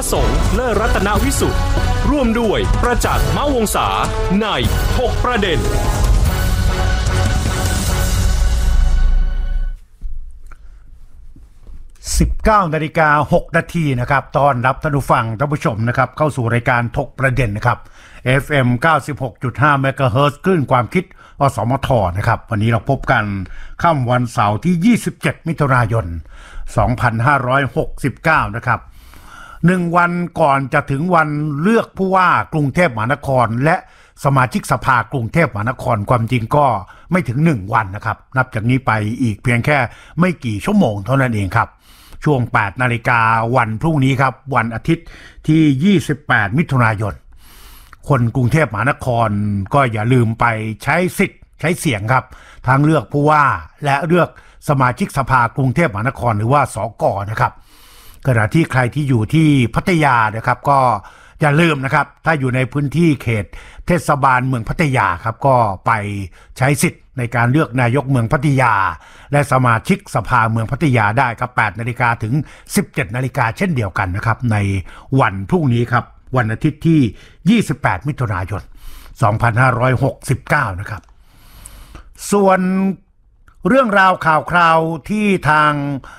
สงฆ์และรัตนวิสุทธิ์ร่วมด้วยประจักษ์มะวงศาในถกประเด็น 19:06 นาทีนะครับต้อนรับท่านผู้ฟังท่านผู้ชมนะครับเข้าสู่รายการถกประเด็นนะครับ FM 96.5 เมกะเฮิรตซ์คลื่นความคิดอสมทนะครับวันนี้เราพบกันค่ำวันเสาร์ที่27มิถุนายน2569นะครับ1วันก่อนจะถึงวันเลือกผู้ว่ากรุงเทพมหานครและสมาชิกสภากรุงเทพมหานครความจริงก็ไม่ถึง1วันนะครับนับจากนี้ไปอีกเพียงแค่ไม่กี่ชั่วโมงเท่านั้นเองครับช่วง 8 นาฬิกาวันพรุ่งนี้ครับวันอาทิตย์ที่28มิถุนายนคนกรุงเทพมหานครก็อย่าลืมไปใช้สิทธิ์ใช้เสียงครับทั้งเลือกผู้ว่าและเลือกสมาชิกสภากรุงเทพมหานครหรือว่าสก.นะครับขณะที่ใครที่อยู่ที่พัทยานะครับก็อย่าลืมนะครับถ้าอยู่ในพื้นที่เขตเทศบาลเมืองพัทยาครับก็ไปใช้สิทธิ์ในการเลือกนายกเมืองพัทยาและสมาชิกสภาเมืองพัทยาได้ครับ 8 นาฬิกาถึง 17 นาฬิกาเช่นเดียวกันนะครับในวันพรุ่งนี้ครับวันอาทิตย์ที่28มิถุนายน2569นะครับส่วนเรื่องราวข่าวคราวที่ทาง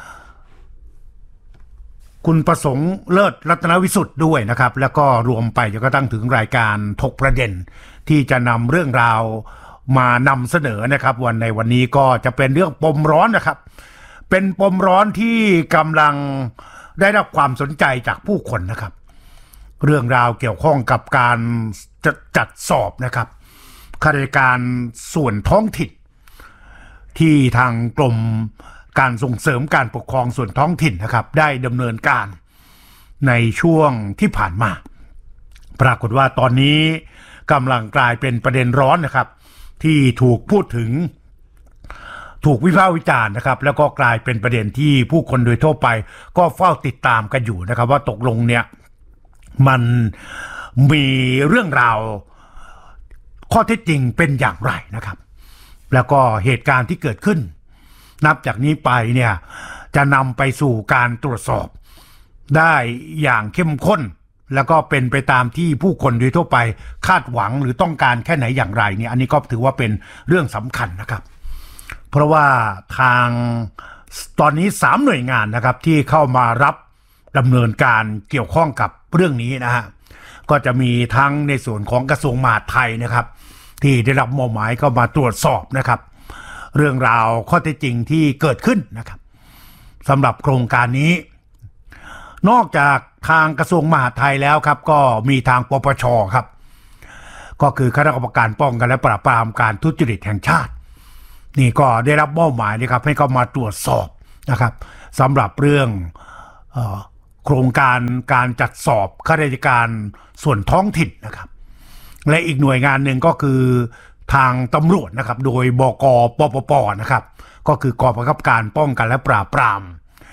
คุณประสงค์เลิศรัตนวิสุทธิ์ด้วยนะครับแล้วก็รวมไปจนกระทั่งถึงรายการถกประเด็นที่จะนำเรื่องราวมานำเสนอนะครับในวันนี้ก็จะเป็นเรื่องปมร้อนนะครับเป็นปมร้อนที่กำลังได้รับความสนใจจากผู้คนนะครับเรื่องราวเกี่ยวข้องกับการจัดสอบนะครับข้าราชการส่วนท้องถิ่นที่ทางกรมการส่งเสริมการปกครองส่วนท้องถิ่นนะครับได้ดำเนินการในช่วงที่ผ่านมาปรากฏว่าตอนนี้กำลังกลายเป็นประเด็นร้อนนะครับที่ถูกพูดถึงถูกวิพากษ์วิจารณ์นะครับแล้วก็กลายเป็นประเด็นที่ผู้คนโดยทั่วไปก็เฝ้าติดตามกันอยู่นะครับว่าตกลงเนี่ยมันมีเรื่องราวข้อเท็จจริงเป็นอย่างไรนะครับแล้วก็เหตุการณ์ที่เกิดขึ้นนับจากนี้ไปเนี่ยจะนำไปสู่การตรวจสอบได้อย่างเข้มข้นแล้วก็เป็นไปตามที่ผู้คนโดยทั่วไปคาดหวังหรือต้องการแค่ไหนอย่างไรเนี่ยอันนี้ก็ถือว่าเป็นเรื่องสำคัญนะครับเพราะว่าทางตอนนี้3หน่วยงานนะครับที่เข้ามารับดำเนินการเกี่ยวข้องกับเรื่องนี้นะฮะก็จะมีทั้งในส่วนของกระทรวงมหาดไทยนะครับที่ได้รับมอบหมายเข้ามาตรวจสอบนะครับเรื่องราวข้อเท็จจริงที่เกิดขึ้นนะครับสำหรับโครงการนี้นอกจากทางกระทรวงมหาดไทยแล้วครับก็มีทางปปช.ครับก็คือคณะกรรมการป้องกันและปราบปรามการทุจริตแห่งชาตินี่ก็ได้รับมอบหมายนะครับให้เข้ามาตรวจสอบนะครับสำหรับเรื่องโครงการการจัดสอบข้าราชการส่วนท้องถิ่นนะครับและอีกหน่วยงานหนึ่งก็คือทางตำรวจนะครับโดยบก.ปปป.นะครับก็คือกองบังคับการป้องกันและปราบปราม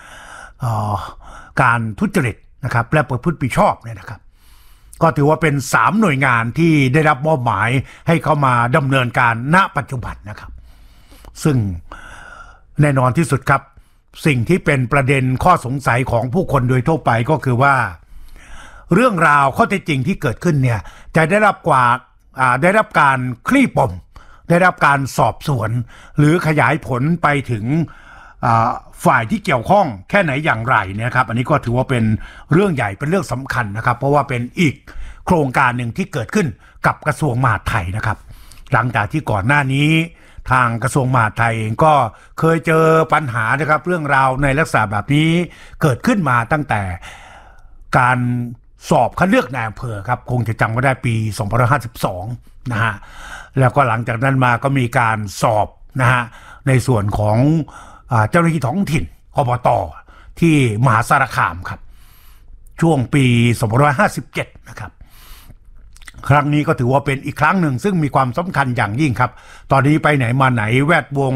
การทุจริตนะครับและประพฤติผิดชอบเนี่ยนะครับก็ถือว่าเป็น3หน่วยงานที่ได้รับมอบหมายให้เข้ามาดำเนินการณปัจจุบันนะครับซึ่งแน่นอนที่สุดครับสิ่งที่เป็นประเด็นข้อสงสัยของผู้คนโดยทั่วไปก็คือว่าเรื่องราวข้อเท็จจริงที่เกิดขึ้นเนี่ยจะได้รับการคลี่ปมได้รับการสอบสวนหรือขยายผลไปถึงฝ่ายที่เกี่ยวข้องแค่ไหนอย่างไรนะครับอันนี้ก็ถือว่าเป็นเรื่องใหญ่เป็นเรื่องสำคัญนะครับเพราะว่าเป็นอีกโครงการหนึ่งที่เกิดขึ้นกับกระทรวงมหาดไทยนะครับหลังจากที่ก่อนหน้านี้ทางกระทรวงมหาดไทยเองก็เคยเจอปัญหานะครับเรื่องราวในลักษณะแบบนี้เกิดขึ้นมาตั้งแต่การสอบคัดเลือกนายอำเภอครับคงจะจำก็ได้ปี2552นะฮะแล้วก็หลังจากนั้นมาก็มีการสอบนะฮะในส่วนของเจ้าหน้าที่ท้องถิ่นอบต.ที่มหาสารคามครับช่วงปี2557นะครับครั้งนี้ก็ถือว่าเป็นอีกครั้งหนึ่งซึ่งมีความสำคัญอย่างยิ่งครับตอนนี้ไปไหนมาไหนแวดวง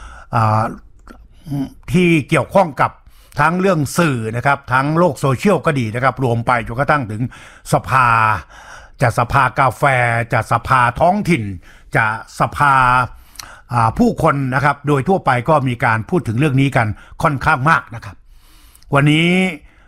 ที่เกี่ยวข้องกับทั้งเรื่องสื่อนะครับทั้งโลกโซเชียลก็ดีนะครับรวมไปจนกระทั่งถึงสภาจะสภากาแฟจะสภาท้องถิ่นจะสภาผู้คนนะครับโดยทั่วไปก็มีการพูดถึงเรื่องนี้กันค่อนข้างมากนะครับวันนี้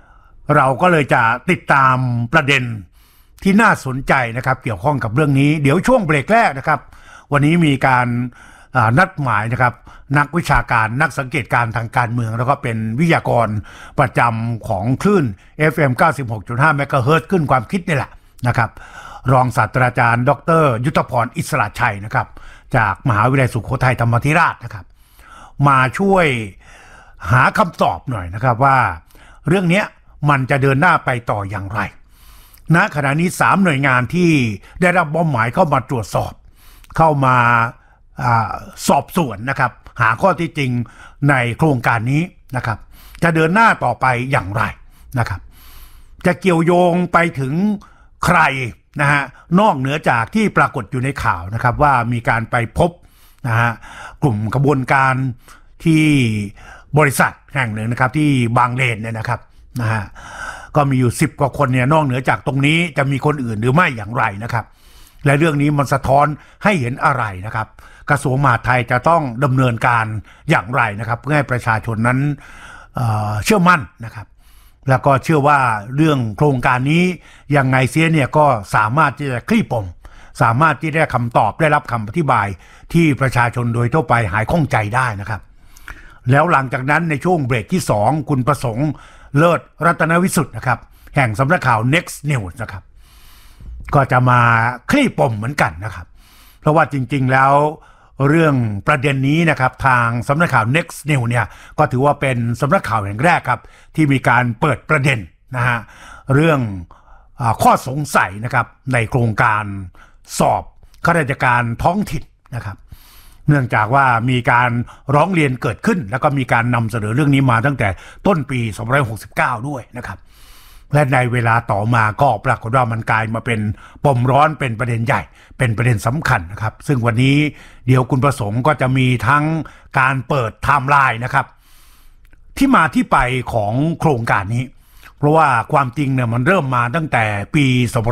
เราก็เลยจะติดตามประเด็นที่น่าสนใจนะครับเกี่ยวข้องกับเรื่องนี้เดี๋ยวช่วงเบรกแรกนะครับวันนี้มีการนัดหมายนะครับนักวิชาการนักสังเกตการทางการเมืองแล้วก็เป็นวิทยากรประจำของคลื่น FM 96.5 เมกะเฮิรตซ์ขึ้นความคิดนี่แหละนะครับรองศาสตราจารย์ดร.ยุทธพรอิสระชัยนะครับจากมหาวิทยาลัยสุโขทัยธรรมาธิราชนะครับมาช่วยหาคำตอบหน่อยนะครับว่าเรื่องนี้มันจะเดินหน้าไปต่ออย่างไรณขณะนี้3หน่วยงานที่ได้รับมอบหมายเข้ามาตรวจสอบเข้ามาสอบสวนนะครับหาข้อที่จริงในโครงการนี้นะครับจะเดินหน้าต่อไปอย่างไรนะครับจะเกี่ยวโยงไปถึงใครนะฮะนอกเหนือจากที่ปรากฏอยู่ในข่าวนะครับว่ามีการไปพบนะฮะกลุ่มกระบวนการที่บริษัทแห่งหนึ่งนะครับที่บางเลนเนี่ยนะครับนะฮะก็มีอยู่10กว่าคนเนี่ยนอกเหนือจากตรงนี้จะมีคนอื่นหรือไม่อย่างไรนะครับและเรื่องนี้มันสะท้อนให้เห็นอะไรนะครับกระทรวงมหาดไทยจะต้องดำเนินการอย่างไรนะครับเพื่อให้ประชาชนนั้นเชื่อมั่นนะครับแล้วก็เชื่อว่าเรื่องโครงการนี้ยังไงเสียเนี่ยก็สามารถที่จะคลี่ปมสามารถที่ได้คำตอบได้รับคำอธิบายที่ประชาชนโดยทั่วไปหายข้องใจได้นะครับแล้วหลังจากนั้นในช่วงเบรกที่2คุณประสงค์เลิศรัตนวิสุทธิ์นะครับแห่งสำนักข่าว Next News นะครับก็จะมาคลี่ปมเหมือนกันนะครับเพราะว่าจริงๆแล้วเรื่องประเด็นนี้นะครับทางสำนักข่าว Next News เนี่ยก็ถือว่าเป็นสำนักข่าวแห่งแรกครับที่มีการเปิดประเด็นนะฮะเรื่องข้อสงสัยนะครับในโครงการสอบข้าราชการท้องถิ่นนะครับเนื่องจากว่ามีการร้องเรียนเกิดขึ้นแล้วก็มีการนำเสนอเรื่องนี้มาตั้งแต่ต้นปี2569ด้วยนะครับและในเวลาต่อมาก็ปรากฏว่ามันกลายมาเป็นปมร้อนเป็นประเด็นใหญ่เป็นประเด็นสำคัญนะครับซึ่งวันนี้เดี๋ยวคุณประสงค์ก็จะมีทั้งการเปิดไทม์ไลน์นะครับที่มาที่ไปของโครงการนี้เพราะว่าความจริงเนี่ยมันเริ่มมาตั้งแต่ปี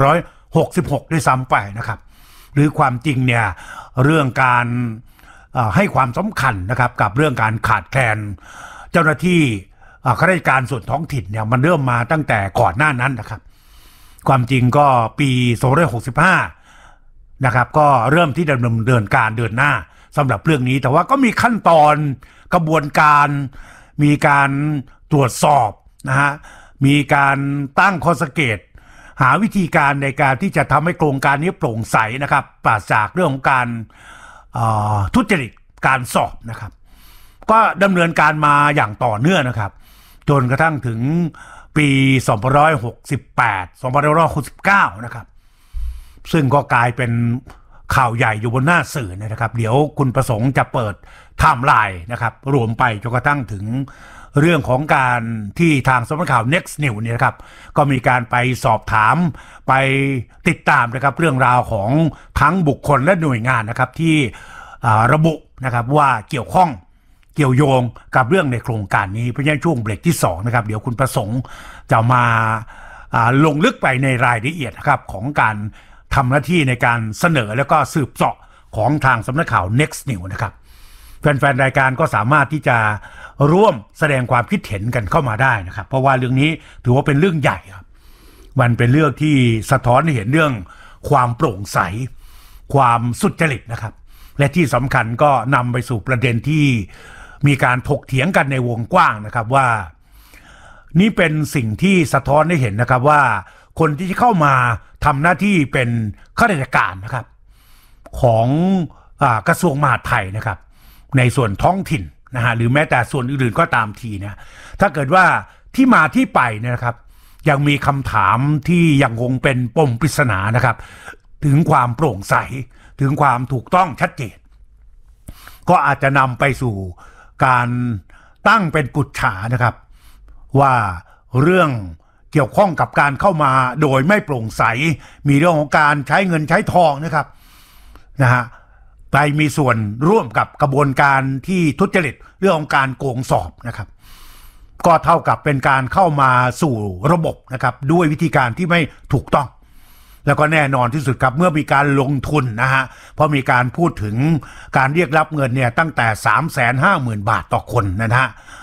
2566ด้วยซ้ำไปนะครับหรือความจริงเนี่ยเรื่องการให้ความสำคัญนะครับกับเรื่องการขาดแคลนเจ้าหน้าที่ข้าราชการส่วนท้องถิ่นเนี่ยมันเริ่มมาตั้งแต่ก่อนหน้านั้นนะครับความจริงก็ปี2565นะครับก็เริ่มที่ดำเนินการเดินหน้าสำหรับเรื่องนี้แต่ว่าก็มีขั้นตอนกระบวนการมีการตรวจสอบนะฮะมีการตั้งข้อสังเกตหาวิธีการในการที่จะทำให้โครงการนี้โปร่งใสนะครับปราศจากเรื่องของการทุจริตการสอบนะครับก็ดำเนินการมาอย่างต่อเนื่องนะครับจนกระทั่งถึงปี2568 2569นะครับซึ่งก็กลายเป็นข่าวใหญ่อยู่บนหน้าสื่อนะครับเดี๋ยวคุณประสงค์จะเปิดไทม์ไลน์นะครับรวมไปจนกระทั่งถึงเรื่องของการที่ทางสำนักข่าว Next News เนี่ยครับก็มีการไปสอบถามไปติดตามนะครับเรื่องราวของทั้งบุคคลและหน่วยงานนะครับที่ระบุนะครับว่าเกี่ยวข้องเกี่ยวโยงกับเรื่องในโครงการนี้เพราะฉะนั้นช่วงเบรกที่2นะครับเดี๋ยวคุณประสงค์จะมาลงลึกไปในรายละเอียดนะครับของการทำหน้าที่ในการเสนอแล้วก็สืบเสาะของทางสำนักข่าว Next News นะครับแฟนๆรายการก็สามารถที่จะร่วมแสดงความคิดเห็นกันเข้ามาได้นะครับเพราะว่าเรื่องนี้ถือว่าเป็นเรื่องใหญ่ครับมันเป็นเรื่องที่สะท้อนให้เห็นเรื่องความโปร่งใสความสุจริตนะครับและที่สำคัญก็นำไปสู่ประเด็นที่มีการถกเถียงกันในวงกว้างนะครับว่านี่เป็นสิ่งที่สะท้อนให้เห็นนะครับว่าคนที่เข้ามาทำหน้าที่เป็นข้าราชการนะครับของกระทรวงมหาดไทยนะครับในส่วนท้องถิ่นนะฮะหรือแม้แต่ส่วนอื่นๆก็ตามทีนะถ้าเกิดว่าที่มาที่ไปนะครับยังมีคำถามที่ยังคงเป็นปมปริศนานะครับถึงความโปร่งใสถึงความถูกต้องชัดเจนก็อาจจะนำไปสู่การตั้งเป็นปุจฉานะครับว่าเรื่องเกี่ยวข้องกับการเข้ามาโดยไม่โปร่งใสมีเรื่องของการใช้เงินใช้ทองนะครับนะฮะไปมีส่วนร่วมกับกระบวนการที่ทุจริตเรื่องของการโกงสอบนะครับก็เท่ากับเป็นการเข้ามาสู่ระบบนะครับด้วยวิธีการที่ไม่ถูกต้องแล้วก็แน่นอนที่สุดครับเมื่อมีการลงทุนนะฮะเพราะมีการพูดถึงการเรียกรับเงินเนี่ยตั้งแต่ 350,000 บาทต่อคนนะฮะ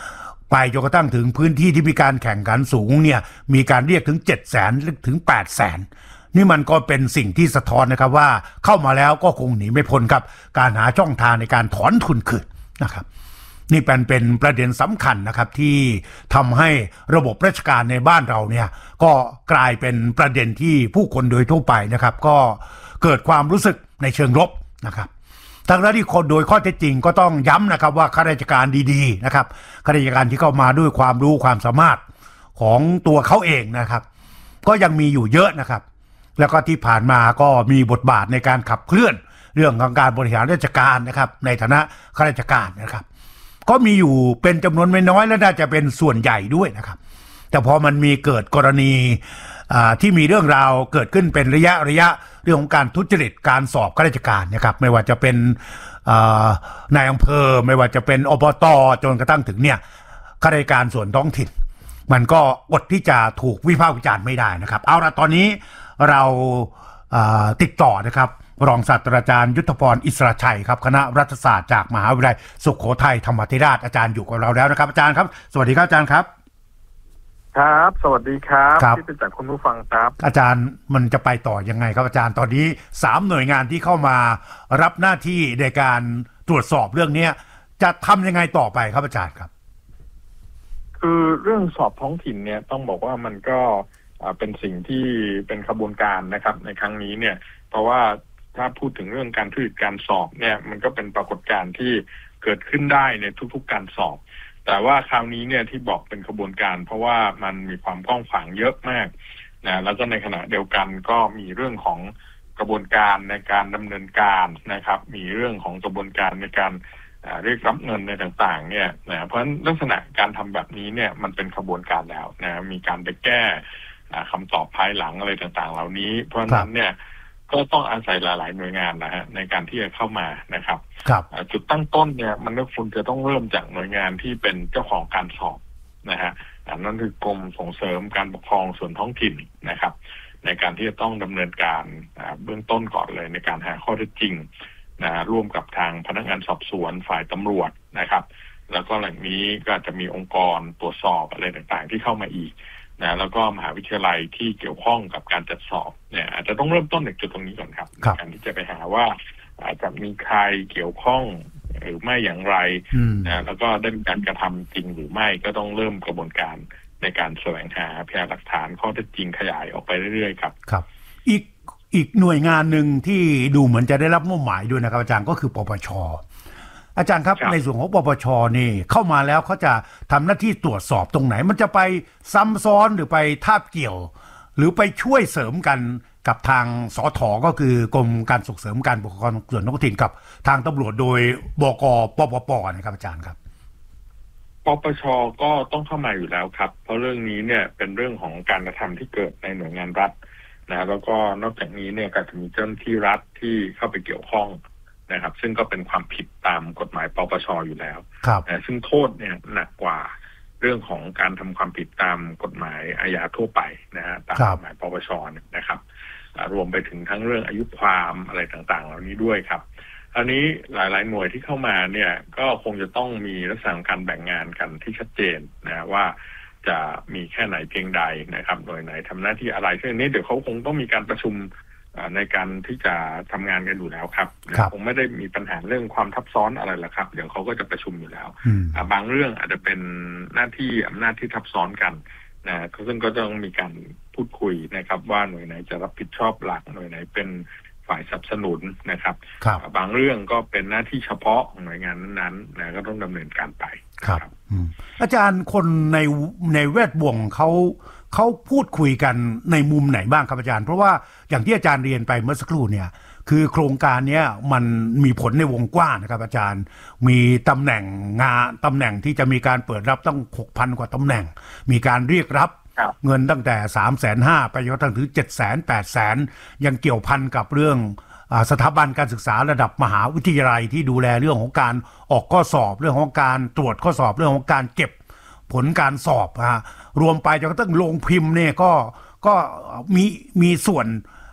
ไปจนกระทั่งถึงพื้นที่ที่มีการแข่งขันสูงเนี่ยมีการเรียกถึง700,000ถึง800,000นี่มันก็เป็นสิ่งที่สะท้อนนะครับว่าเข้ามาแล้วก็คงหนีไม่พ้นครับการหาช่องทางในการถอนทุนคืนนะครับนี่เป็นประเด็นสำคัญนะครับที่ทำให้ระบบราชการในบ้านเราเนี่ยก็กลายเป็นประเด็นที่ผู้คนโดยทั่วไปนะครับก็เกิดความรู้สึกในเชิงลบนะครับทั้งที่คนโดยข้อเท็จจริงก็ต้องย้ำนะครับว่าข้าราชการดีๆนะครับข้าราชการที่เข้ามาด้วยความรู้ความสามารถของตัวเขาเองนะครับก็ยังมีอยู่เยอะนะครับแล้วก็ที่ผ่านมาก็มีบทบาทในการขับเคลื่อนเรื่องของการบริหารราชการนะครับในฐานะข้าราชการนะครับก็มีอยู่เป็นจำนวนไม่น้อยและน่าจะเป็นส่วนใหญ่ด้วยนะครับแต่พอมันมีเกิดกรณีที่มีเรื่องราวเกิดขึ้นเป็นระยะเรื่องของการทุจริตการสอบข้าราชการนะครับไม่ว่าจะเป็นนายอำเภอไม่ว่าจะเป็นอบต.จนกระทั่งถึงเนี่ยข้าราชการส่วนท้องถิ่นมันก็อดที่จะถูกวิพากษ์วิจารณ์ไม่ได้นะครับเอาละตอนนี้เราติดต่อนะครับรองศาสตราจารย์ยุทธพรอิสระชัยครับคณะรัฐศาสตร์จากมหาวิทยาลัยสุโขทัยธรรมาธิราชอาจารย์อยู่กับเราแล้วนะครับอาจารย์ครับสวัสดีครับอาจารย์ครับครับสวัสดีครับที่เป็นจากคุณผู้ฟังครับอาจารย์มันจะไปต่อยังไงครับอาจารย์ตอนนี้3หน่วยงานที่เข้ามารับหน้าที่ในการตรวจสอบเรื่องนี้จะทำยังไงต่อไปครับอาจารย์ครับคือเรื่องสอบท้องถิ่นเนี่ยต้องบอกว่ามันก็เป็นสิ่งที่เป็นขบวนการนะครับในครั้งนี้เนี่ยเพราะว่าถ้าพูดถึงเรื่องการทุจริตการสอบเนี่ยมันก็เป็นปรากฏการณ์ที่เกิดขึ้นได้ในทุกๆการสอบแต่ว่าคราวนี้เนี่ยที่บอกเป็นขบวนการเพราะว่ามันมีความกว้างขวางเยอะมากนะแล้วก็ในขณะเดียวกันก็มีเรื่องของกระบวนการในการดำเนินการนะครับมีเรื่องของกระบวนการในการเรียกรับเงินในต่างๆเนี่ยนะเพราะฉะนั้นลักษณะการทำแบบนี้เนี่ยมันเป็นขบวนการแล้วนะมีการไปแก้คำตอบภายหลังอะไรต่างๆเหล่านี้เพราะฉะนั้นเนี่ยก็ต้องอาศัยหลายๆหน่วยงานนะฮะในการที่จะเข้ามานะครับจุดตั้งต้นเนี่ยมันก็ควรจะต้องเริ่มจากหน่วยงานที่เป็นเจ้าของการสอบนะฮะนั่นคือกรมส่งเสริมการปกครองส่วนท้องถิ่นนะครับในการที่จะต้องดำเนินการเบื้องต้นก่อนเลยในการหาข้อเท็จจริงนะร่วมกับทางพนักงานสอบสวนฝ่ายตำรวจนะครับแล้วก็หลังนี้ก็จะมีองค์กรตรวจสอบอะไรต่างๆที่เข้ามาอีกนะแล้วก็มหาวิทยาลัยที่เกี่ยวข้องกับการจัดสอบเนี่ยอาจจะต้องเริ่มต้นจากจุดตรงนี้ก่อนครับการที่จะไปหาว่าอาจจะมีใครเกี่ยวข้องหรือไม่อย่างไรนะแล้วก็ได้มีการกระทำจริงหรือไม่ก็ต้องเริ่มกระบวนการในการแสวงหาพยานหลักฐานข้อเท็จจริงขยายออกไปเรื่อยๆครับครับอีกหน่วยงานหนึ่งที่ดูเหมือนจะได้รับมอบหมายด้วยนะครับอาจารย์ก็คือปปช.อาจารย์ครับในส่วนของปปช.นี่เข้ามาแล้วเขาจะทำหน้าที่ตรวจสอบตรงไหนมันจะไปซ้ำซ้อนหรือไปทาบเกี่ยวหรือไปช่วยเสริมกันกับทางสท.ก็คือกรมการส่งเสริมการปกครองส่วนท้องถิ่นกับทางตำรวจโดยบก.ปปป.นะครับอาจารย์ครับปปช.ก็ต้องเข้ามาอยู่แล้วครับเพราะเรื่องนี้เนี่ยเป็นเรื่องของการกระทำที่เกิดในหน่วยงานรัฐนะแล้วก็นอกจากนี้เนี่ยก็จะมีเจ้าหน้าที่รัฐที่เข้าไปเกี่ยวข้องนะครับซึ่งก็เป็นความผิดตามกฎหมายปปช.อยู่แล้วซึ่งโทษเนี่ยหนักกว่าเรื่องของการทำความผิดตามกฎหมายอาญาทั่วไปนะฮะตามกฎหมายปปช.นะครับรวมไปถึงทั้งเรื่องอายุความอะไรต่างๆเหล่านี้ด้วยครับอันนี้หลายๆหน่วยที่เข้ามาเนี่ยก็คงจะต้องมีลักษณะการแบ่งงานกันที่ชัดเจนนะว่าจะมีแค่ไหนเพียงใดนะครับหน่วยไหนทำหน้าที่อะไรซึ่งนี้เดี๋ยวเขาคงต้องมีการประชุมในการที่จะทำงานกันอยู่แล้วครับคงไม่ได้มีปัญหาเรื่องความทับซ้อนอะไรหรอกครับเดี๋ยวเขาก็จะประชุมอยู่แล้วบางเรื่องอาจจะเป็นหน้าที่อำนาจที่ทับซ้อนกันนะซึ่งก็ต้องมีการพูดคุยนะครับว่าหน่วยไหนจะรับผิดชอบหลักหน่วยไหนเป็นฝ่ายสนับสนุนนะครับบางเรื่องก็เป็นหน้าที่เฉพาะของหน่วยงานนั้นๆนะก็ต้องดำเนินการไปครับอาจารย์คนในแวดวงเขาพูดคุยกันในมุมไหนบ้างครับอาจารย์เพราะว่าอย่างที่อาจารย์เรียนไปเมื่อสักครู่เนี่ยคือโครงการนี้มันมีผลในวงกว้างนะครับอาจารย์มีตำแหน่งที่จะมีการเปิดรับตั้ง 6,000 กว่าตำแหน่งมีการเรียกรับเงินตั้งแต่ 350,000 ไปจนถึง 700,000 800,000 ยังเกี่ยวพันกับเรื่องสถาบันการศึกษาระดับมหาวิทยาลัยที่ดูแลเรื่องของการออกข้อสอบเรื่องของการตรวจข้อสอบเรื่องของการเก็บผลการสอบรวมไปจนกระทั่งลงพิมพ์เนี่ยก็มีส่วน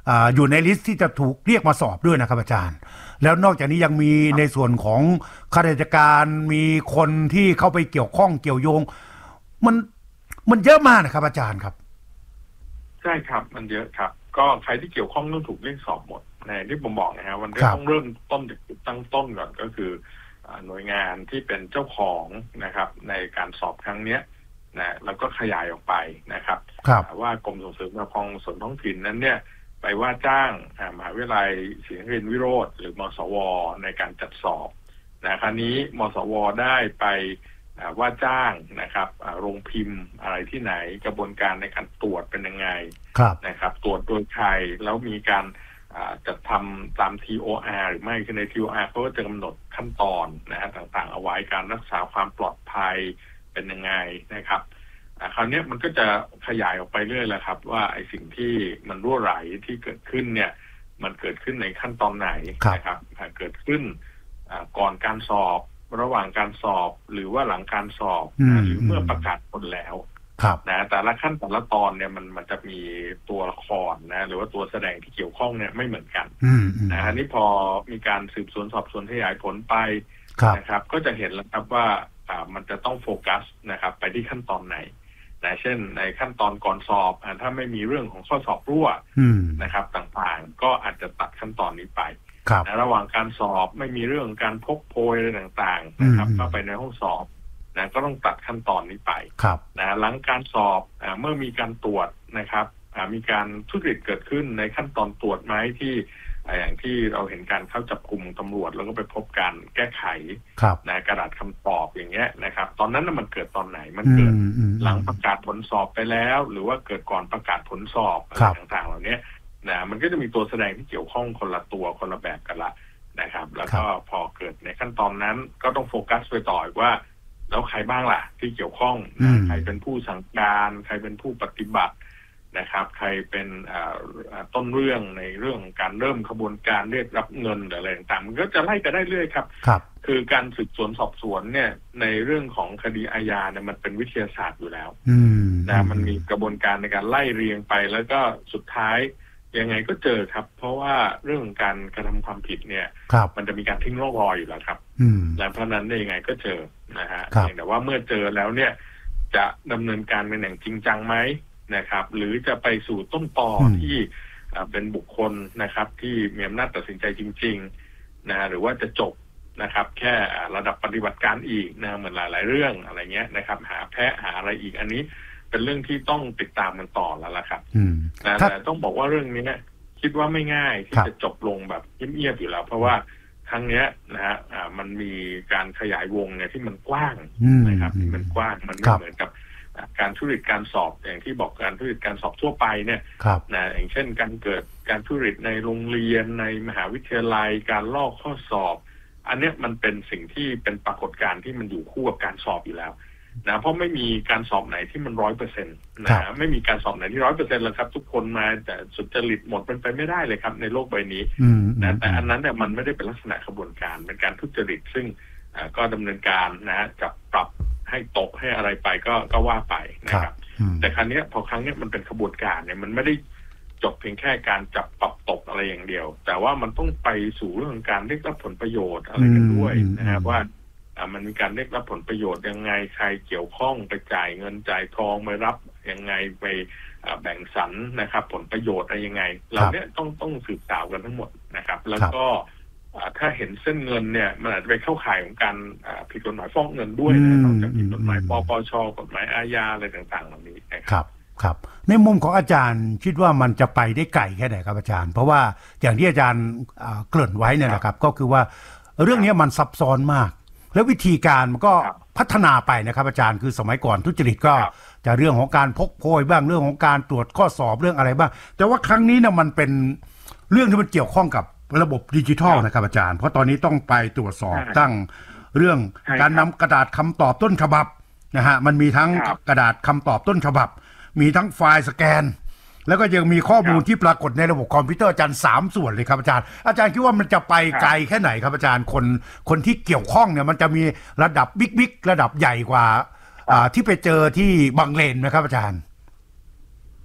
อยู่ในลิสต์ที่จะถูกเรียกมาสอบด้วยนะครับอาจารย์แล้วนอกจากนี้ยังมีในส่วนของข้าราชการมีคนที่เข้าไปเกี่ยวข้องเกี่ยวโยงมันเยอะมากนะครับอาจารย์ครับใช่ครับมันเยอะครับก็ใครที่เกี่ยวข้องต้องถูกเรียกสอบหมดในที่ผมบอกนะฮะมันต้องเริ่มต้นจากจุดตั้งต้นก่อนก็คือหน่วยงานที่เป็นเจ้าของนะครับในการสอบครั้งนี้นะแล้วก็ขยายออกไปนะครับว่ากรมส่งเสริมปกครองส่วนท้องถิ่นนั้นเนี่ยไปว่าจ้างมหาวิทยาลัยศรีนครินทรวิโรธหรือมสวในการจัดสอบนะคราวนี้มสวได้ไปว่าจ้างนะครับโรงพิมพ์อะไรที่ไหนกระบวนการในการตรวจเป็นยังไงนะครับตรวจโดยใครแล้วมีการจัดทำตาม TOR หรือไม่คือใน TOR เขาก็จะกำหนดขั้นตอนนะฮะต่างๆเอาไว้การรักษาความปลอดภัยเป็นยังไงนะครับคราวนี้มันก็จะขยายออกไปเรื่อยแหละครับว่าไอ้สิ่งที่มันรั่วไหลที่เกิดขึ้นเนี่ยมันเกิดขึ้นในขั้นตอนไหนนะครับเกิดขึ้นก่อนการสอบระหว่างการสอบหรือว่าหลังการสอบหรือเมื่อประกาศผลแล้วนะแต่ละขั้นแต่ละตอนเนี่ยมันจะมีตัวละครนะหรือว่าตัวแสดงที่เกี่ยวข้องเนี่ยไม่เหมือนกันนะอันนี้พอมีการสืบสวนสอบสวนขยายผลไปนะครับก็จะเห็นแล้วครับว่ามันจะต้องโฟกัสนะครับไปที่ขั้นตอนไหนนะเช่นในขั้นตอนก่อนสอบถ้าไม่มีเรื่องของข้อสอบรั่วนะครับต่างๆก็อาจจะตัดขั้นตอนนี้ไประหว่างการสอบไม่มีเรื่องการพกโพยอะไรต่างๆนะครับเข้าไปในห้องสอบนะก็ต้องตัดขั้นตอนนี้ไปนะหลังการสอบเมื่อมีการตรวจนะครับมีการทุจริตเกิดขึ้นในขั้นตอนตรวจไหมที่อย่างที่เราเห็นการเข้าจับกุมตำรวจแล้วก็ไปพบการแก้ไขนะกระดาษคำตอบอย่างเงี้ยนะครับตอนนั้นมันเกิดตอนไหนมันเกิดหลังประกาศผลสอบไปแล้วหรือว่าเกิดก่อนประกาศผลสอบอะไรต่างๆเหล่านี้นะมันก็จะมีตัวแสดงที่เกี่ยวข้องคนละตัวคนละแบบกันละนะครับแล้วก็พอเกิดในขั้นตอนนั้นก็ต้องโฟกัสไปต่อว่าแล้วใครบ้างล่ะที่เกี่ยวข้องใครเป็นผู้สั่งการใครเป็นผู้ปฏิบัตินะครับใครเป็นต้นเรื่องในเรื่องการเริ่มขบวนการเรียกรับเงินอะไรต่างๆมันก็จะไล่ไปได้เรื่อยครับคือการสืบสวนสอบสวนเนี่ยในเรื่องของคดีอาญาเนี่ยมันเป็นวิทยาศาสตร์อยู่แล้วนะมันมีกระบวนการในการไล่เรียงไปแล้วก็สุดท้ายยังไงก็เจอครับเพราะว่าเรื่องการกระทำความผิดเนี่ยมันจะมีการทิ้งร่องรอยอยู่แล้วครับและเพราะนั้นยังไงก็เจอนะฮะแต่ว่าเมื่อเจอแล้วเนี่ยจะดำเนินการเป็นอย่างจริงจังไหมนะครับหรือจะไปสู่ต้นตอที่เป็นบุคคลนะครับที่มีอำนาจตัดสินใจจริงๆนะหรือว่าจะจบนะครับแค่ระดับปฏิบัติการอีกนะเหมือนหลายๆเรื่องอะไรเงี้ยนะครับหาแพะหาอะไรอีกอันนี้เป็นเรื่องที่ต้องติดตามกันต่อแล้วล่ะครับแต่ต้องบอกว่าเรื่องนี้คิดว่าไม่ง่ายที่จะจบลงแบบเงียบๆอยู่แล้วเพราะว่าครั้งนี้นะฮะมันมีการขยายวงเนี่ยที่มันกว้างนะครับที่มันกว้างมันไม่เหมือนกับการทุจริตการสอบอย่างที่บอกการทุจริตการสอบทั่วไปเนี่ยนะอย่างเช่นการเกิดการทุจริตในโรงเรียนในมหาวิทยาลัยการลอกข้อสอบอันนี้มันเป็นสิ่งที่เป็นปรากฏการณ์ที่มันอยู่คู่กับการสอบอยู่แล้วนะเพราะไม่มีการสอบไหนที่มัน 100% นะไม่มีการสอบไหนที่ 100% แล้วครับทุกคนมาแต่สุจริตหมดเป็นไปไม่ได้เลยครับในโลกใบนี้นะแต่อันนั้นเนี่ยมันไม่ได้เป็นลักษณะกระบวนการเป็นการทุจริตซึ่งก็ดำเนินการนะจับปรับให้ตกให้อะไรไปก็ว่าไปนะครับแต่ครั้งนี้พอครั้งนี้มันเป็นขบวนการเนี่ยมันไม่ได้จบเพียงแค่การจับปรับตกอะไรอย่างเดียวแต่ว่ามันต้องไปสู่เรื่องการเรียกรับผลประโยชน์อะไรกันด้วยนะครับว่ามันมีการเรียกรับผลประโยชน์ยังไงใครเกี่ยวข้องไปจ่ายเงินจ่ายทองไปรับยังไงไปแบ่งสรรนะครับผลประโยชน์อะไรยังไงเราเนี่ยต้องสืบสาวกันทั้งหมดนะครับแล้วก็ถ้าเห็นเส้นเงินเนี่ยมันอาจจะไปเข้าข่ายของการผิดกฎหมายฟอกเงินด้วยนะนอกจากผิดกฎหมายปปช.กฎหมายอาญาอะไรต่างๆเหล่านี้ครับครับในมุมของอาจารย์คิดว่ามันจะไปได้ไกลแค่ไหนครับอาจารย์เพราะว่าอย่างที่อาจารย์เกริ่นไว้เนี่ยนะครับก็คือว่าเรื่องนี้มันซับซ้อนมากแล้ววิธีการมันก็พัฒนาไปนะครับอาจารย์คือสมัยก่อนทุจริตก็จะเรื่องของการพกโพยบ้างเรื่องของการตรวจข้อสอบเรื่องอะไรบ้างแต่ว่าครั้งนี้เนี่ยมันเป็นเรื่องที่มันเกี่ยวข้องกับระบบดิจิทัลนะครับอาจารย์เพราะตอนนี้ต้องไปตรวจสอบตั้งเรื่องการนำกระดาษคำตอบต้นฉบับนะฮะมันมีทั้งกระดาษคำตอบต้นฉบับมีทั้งไฟล์สแกนแล้วก็ยังมีข้อมูลที่ปรากฏในระบบคอมพิวเตอร์อาจารย์3ส่วนเลยครับอาจารย์คิดว่ามันจะไปไกลแค่ไหนครับอาจารย์คนที่เกี่ยวข้องเนี่ยมันจะมีระดับบิ๊กระดับใหญ่กว่าที่ไปเจอที่บางเลนไหมครับอาจารย์ค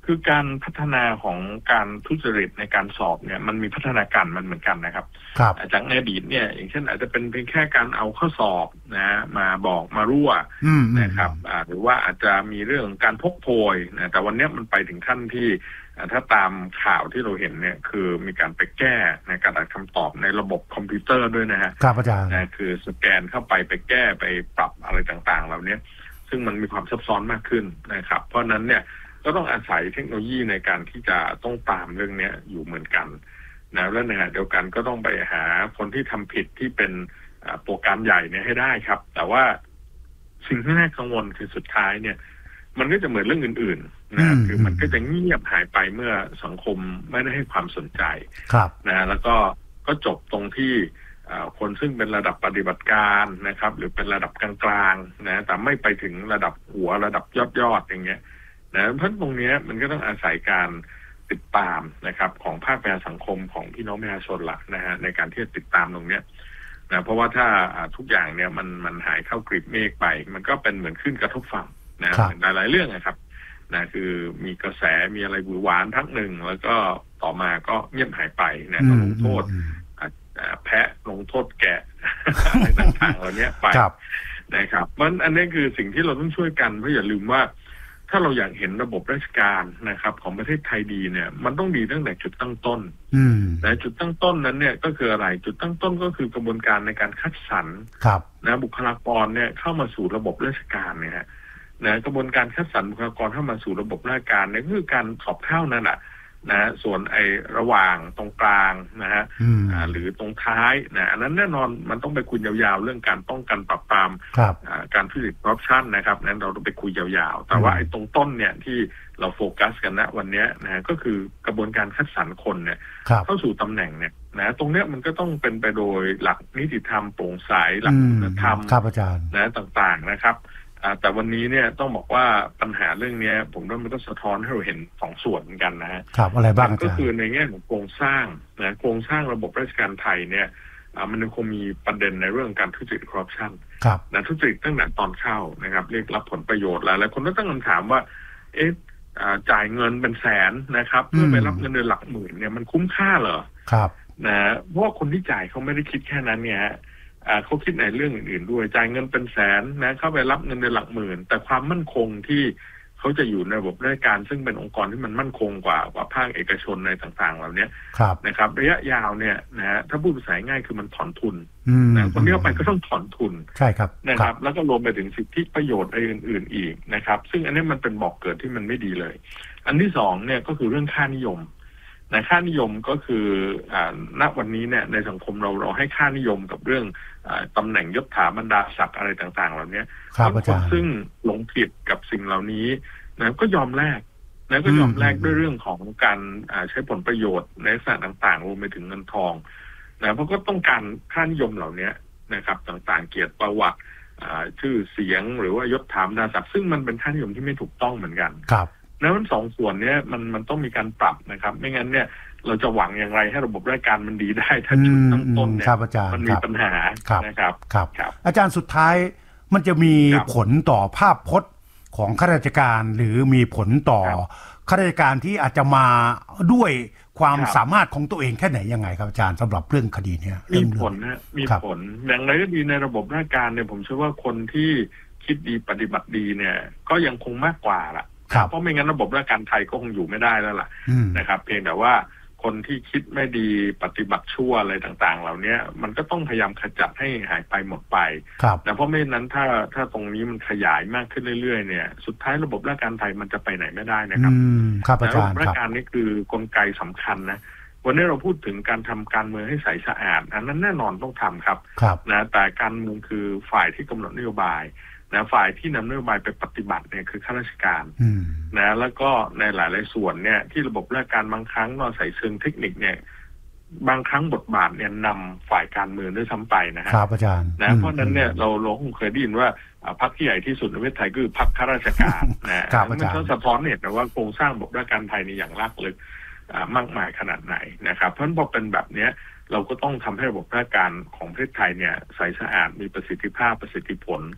คือการพัฒนาของการทุจริตในการสอบเนี่ยมันมีพัฒนาการมันเหมือนกันนะครับจากในอดีตเนี่ยอย่างเช่นอาจจะเป็นเพียงแค่การเอาข้อสอบนะมาบอกมารั่วนะครับหรือว่าอาจจะมีเรื่องการพกโพยนะแต่วันนี้มันไปถึงขั้นที่ถ้าตามข่าวที่เราเห็นเนี่ยคือมีการไปแก้ในการอ่านคำตอบในระบบคอมพิวเตอร์ด้วยนะฮะครับอาจารย์นะคือสแกนเข้าไปแก้ไปปรับอะไรต่างๆเหล่านี้ซึ่งมันมีความซับซ้อนมากขึ้นนะครับเพราะนั้นเนี่ยก็ต้องอาศัยเทคโนโลยีในการที่จะต้องตามเรื่องนี้อยู่เหมือนกันนะและในขณะเดียวกันก็ต้องไปหาคนที่ทำผิดที่เป็นโปรแกรมใหญ่เนี่ยให้ได้ครับแต่ว่าสิ่งที่น่ากังวลคือสุดท้ายเนี่ยมันก็จะเหมือนเรื่องอื่นๆนะคือมันก็จะเงียบหายไปเมื่อสังคมไม่ได้ให้ความสนใจนะแล้วก็จบตรงที่คนซึ่งเป็นระดับปฏิบัติการนะครับหรือเป็นระดับกลางๆนะแต่ไม่ไปถึงระดับหัวระดับยอดอย่างเงี้ยนะเพราะตรงนี้มันก็ต้องอาศัยการติดตามนะครับของภาคประชาสังคมของพี่น้องประชาชนละนะฮะในการที่จะติดตามตรงเนี้ยนะเพราะว่าถ้าทุกอย่างเนี่ยมันหายเข้ากลีบเมฆไปมันก็เป็นเหมือนขึ้นกระทบฝั่งนะหลายๆเรื่องนะครับนะคือมีกระแสมีอะไรหวือหวานพักหนึ่งแล้วก็ต่อมาก็เงียบหายไปนะต้องลงโทษแพะลงโทษแกะอะไรต่างๆเหล่านี้ไปนะครับมันอันนี้คือสิ่งที่เราต้องช่วยกันเพราะอย่าลืมว่าถ้าเราอยากเห็นระบบราชการนะครับของประเทศไทยดีเนี่ยมันต้องดีตั้งแต่จุดตั้งต้นนะจุดตั้งต้นนั้นเนี่ยก็คืออะไรจุดตั้งต้นก็คือกระบวนการในการคัดสรรนะบุคลากรเนี่ยเข้ามาสู่ระบบราชการเนี่ยนะกระบวนการคัดสรรบุคลากรเข้ามาสู่ระบบราชการเนี่ยคือการสอบเข้านั่นแหละนะส่วนระหว่างตรงกลางนะฮะหรือตรงท้ายนะอันนั้นแน่นอนมันต้องไปคุยยาวๆเรื่องการป้องกันปราบปรามการทุจริตคอร์รัปชันนะครับนั้นเราต้องไปคุยยาวๆแต่ว่าตรงต้นเนี่ยที่เราโฟกัสกันนะวันนี้นะก็คือกระบวนการคัดสรรคนเนี่ยเข้าสู่ตำแหน่งเนี่ยนะตรงเนี้ยมันก็ต้องเป็นไปโดยหลักนิติธรรมโปร่งใสหลักคุณธรรมนะต่างๆนะครับแต่วันนี้เนี่ยต้องบอกว่าปัญหาเรื่องนี้ผมว่ามันก็สะท้อนให้เราเห็นสองส่วนเหมือนกันนะฮะอะไรบ้างก็คือในแง่ของโครงสร้างนะโครงสร้างระบบราชการไทยเนี่ยมันยังคงมีประเด็นในเรื่องการทุจริตคอร์รัปชันนะทุจริตตั้งแต่ตอนเข้านะครับเรียกรับผลประโยชน์หลายคนก็ตั้งคำถามว่าจ่ายเงินเป็นแสนนะครับเพื่อไปรับเงินเดือนหลักหมื่นเนี่ยมันคุ้มค่าเหรอนะเพราะว่าคนที่จ่ายเขาไม่ได้คิดแค่นั้นเนี่ยเขาคิดในเรื่องอื่นๆด้วยจ่ายเงินเป็นแสนนะเข้าไปรับเงินเดือนหลักหมื่นแต่ความมั่นคงที่เขาจะอยู่ในระบบราชการซึ่งเป็นองค์กรที่มันมั่นคงกว่าภาคเอกชนในต่างๆเหล่านี้นะครับระยะยาวเนี่ยนะถ้าพูดภาษาง่ายคือมันถอนทุนนะคนที่เข้าไปก็ต้องถอนทุนใช่ครับนะครับแล้วก็รวมไปถึงสิทธิประโยชน์อะไรอื่นๆอีกนะครับซึ่งอันนี้มันเป็นบอกเกิดที่มันไม่ดีเลยอันที่สองเนี่ยก็คือเรื่องค่านิยมนะค่านิยมก็คือณวันนี้เนี่ยในสังคมเราให้ค่านิยมกับเรื่องตำแหน่งยศถาบรรดาศักดิ์อะไรต่างๆเหล่านี้คนซึ่งหลงผิดกับสิ่งเหล่านี้นะก็ยอมแลกนะก็ยอมแลกด้วยเรื่องของการใช้ผลประโยชน์ในลักษณะต่างๆรวมไปถึงเงินทองนะเพราะก็ต้องการค่านิยมเหล่านี้นะครับต่างๆเกียรติประวัติชื่อเสียงหรือว่ายศถาบรรดาศักดิ์ซึ่งมันเป็นค่านิยมที่ไม่ถูกต้องเหมือนกันแล้วมันสองส่วนนี้มันต้องมีการปรับนะครับไม่งั้นเนี่ยเราจะหวังอย่างไรให้ระบบราชการมันดีได้ถ้าจุดตั้งต้นเนี่ยมันมีปัญหานะครับอาจารย์สุดท้ายมันจะมีผลต่อภาพพจน์ของข้าราชการหรือมีผลต่อข้าราชการที่อาจจะมาด้วยความสามารถของตัวเองแค่ไหนยังไงครับอาจารย์สำหรับเรื่องคดีนี้มีผลนะมีผลอย่างไรก็ดีในระบบราชการเนี่ยผมเชื่อว่าคนที่คิดดีปฏิบัติดีเนี่ยก็ยังคงมากกว่าล่ะเพราะไม่งั้นระบบราชการไทยก็คงอยู่ไม่ได้แล้วล่ะนะครับเพียงแต่ว่าคนที่คิดไม่ดีปฏิบัติชั่วอะไรต่างๆเหล่านี้มันก็ต้องพยายามขจัดให้หายไปหมดไปนะเพราะไม่นั้นถ้าตรงนี้มันขยายมากขึ้นเรื่อยๆเนี่ยสุดท้ายระบบราชการไทยมันจะไปไหนไม่ได้นะครับระบบราชการนี่คือกลไกสำคัญนะวันนี้เราพูดถึงการทำการเมืองให้ใสสะอาดอันนั้นแน่นอนต้องทำครับนะแต่การเมืองคือฝ่ายที่กำหนดนโยบายนะฝ่ายที่นำนโยบายไปปฏิบัติเนี่ยคือข้าราชการนะแล้วก็ในหลายๆส่วนเนี่ยที่ระบบราชการบางครั้งก็ใส่เชิงเทคนิคเนี่ยบางครั้งบทบาทเนี่ยนำฝ่ายการเมืองด้วยซ้ำไปนะครับอาจารย์นะเพราะนั้นเนี่ยเราคงเคยได้ยินว่าพรรคที่ใหญ่ที่สุดในประเทศไทยคือพรรคข้าราชการนะมันก็สะท้อนเห็นนะว่าโครงสร้างระบบราชการไทยในอย่างลากลึกมากมายขนาดไหนนะครับเพราะฉะนั้นพอเป็นแบบนี้เราก็ต้องทำให้ระบบราชการของประเทศไทยเนี่ยใสสะอาดมีประสิทธิภาพประสิทธิผล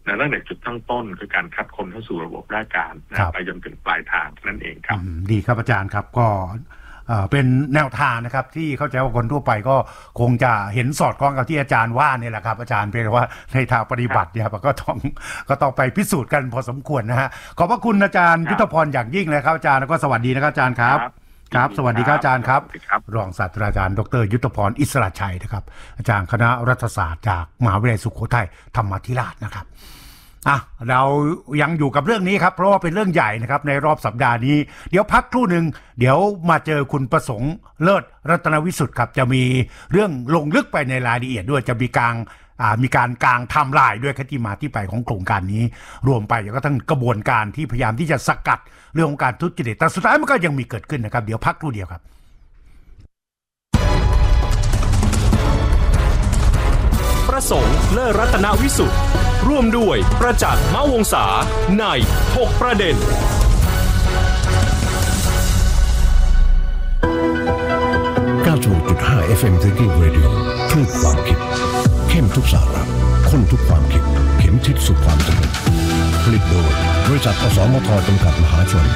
ตั้งแต่จุดตั้งต้นคือการคัดคนเข้าสู่ระบบราชการไปจนถึงปลายทางนั่นเองครับดีครับอาจารย์ครับก็เป็นแนวทางนะครับที่เข้าใจว่าคนทั่วไปก็คงจะเห็นสอดคล้องกับที่อาจารย์ว่านี่แหละครับอาจารย์เป็นว่าในทางปฏิบัติเนี่ยก็ต้องไปพิสูจน์กันพอสมควรนะฮะขอบพระคุณอาจารย์ยุทธพรอย่างยิ่งเลยครับอาจารย์แล้วก็สวัสดีนะครับอาจารย์ครับครับสวัสดีครับอาจารย์ครับรองศาสตราจารย์ดร.ยุทธพรอิสระชัยนะครับอาจารย์คณะรัฐศาสตร์จากมหาวิทยาลัยสุโขทัยธรรมาธิราชนะครับเรายังอยู่กับเรื่องนี้ครับเพราะว่าเป็นเรื่องใหญ่นะครับในรอบสัปดาห์นี้เดี๋ยวพักครู่หนึ่งเดี๋ยวมาเจอคุณประสงค์เลิศรัตนวิสุทธิ์ครับจะมีเรื่องลงลึกไปในรายละเอียดด้วยจะมีการกางไทม์ไลน์ด้วยที่มาที่ไปของโครงการนี้รวมไปแล้วก็ทั้งกระบวนการที่พยายามที่จะสกัดเรื่องของการทุจริตแต่สุดท้ายมันก็ยังมีเกิดขึ้นนะครับเดี๋ยวพักครู่เดียวครับประสงค์เลิศรัตนวิสุทธิ์ร่วมด้วยประจักษ์มะวงศาในถกประเด็น 96.5 FM Thinking Radio คลื่นความคิดเข้มทุกสาระข้นทุกความคิดเข็มทิศสู่ความสำเร็จผลิตโดยบริษัทอสมทจำกัดมหาชน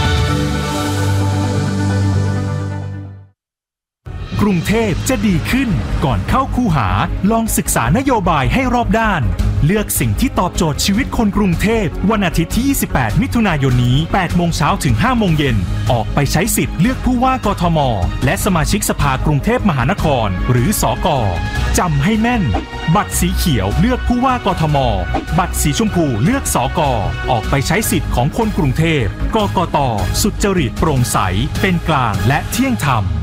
กรุงเทพจะดีขึ้นก่อนเข้าคูหาลองศึกษานโยบายให้รอบด้านเลือกสิ่งที่ตอบโจทย์ชีวิตคนกรุงเทพวันอาทิตย์ที่ 28 มิถุนายนนี้ 8 โมงเช้าถึง 5 โมงเย็นออกไปใช้สิทธิ์เลือกผู้ว่ากทมและสมาชิกสภากรุงเทพมหานครหรือสก.จำให้แม่นบัตรสีเขียวเลือกผู้ว่ากทมบัตรสีชมพูเลือกสก.ออกไปใช้สิทธิ์ของคนกรุงเทพกกต.สุจริตโปร่งใสเป็นกลางและเที่ยงธรรม